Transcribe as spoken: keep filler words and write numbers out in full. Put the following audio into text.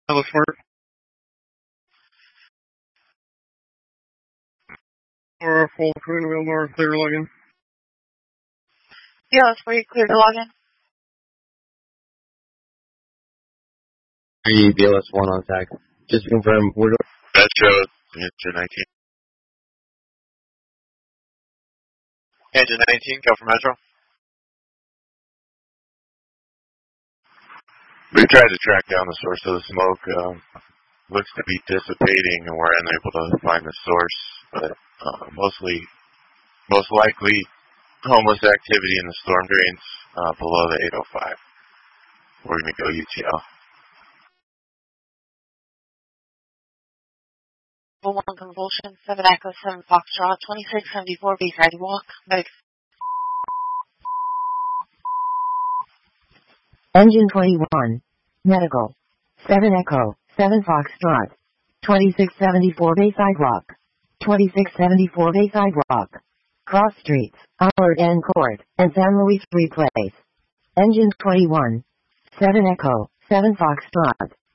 Hello, Smart. Or full clear to Wilmore, clear to login. Yeah, it's pretty clear to login. B L S one on tag. Just to confirm, we're doing Metro, engine nineteen. Engine nineteen, go for Metro. We tried to track down the source of the smoke. Um, looks to be dissipating, and we're unable to find the source. But uh, mostly, most likely, homeless activity in the storm drains uh, below the eight oh five. We're going to go U T L. one Convulsion, seven Echo, seven Foxtrot, twenty-six seventy-four Bayside Walk, medic. Engine twenty-one, medical, seven Echo, seven Foxtrot, twenty-six seventy-four Bayside Walk, twenty-six seventy-four Bayside Walk, Cross Streets, Howard and Court, and San Luis Replace. Engine twenty-one, seven Echo, seven Foxtrot,